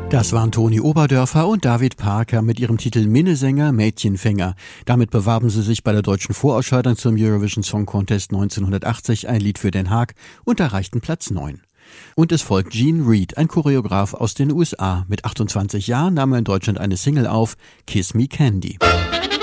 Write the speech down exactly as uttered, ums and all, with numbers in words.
Das waren Toni Oberdörfer und David Parker mit ihrem Titel Minnesänger, Mädchenfänger. Damit bewarben sie sich bei der deutschen Vorausscheidung zum Eurovision Song Contest neunzehnhundertachtzig, ein Lied für Den Haag, und erreichten Platz neun. Und es folgt Gene Reed, ein Choreograf aus den U S A. Mit achtundzwanzig Jahren nahm er in Deutschland eine Single auf, Kiss Me Candy.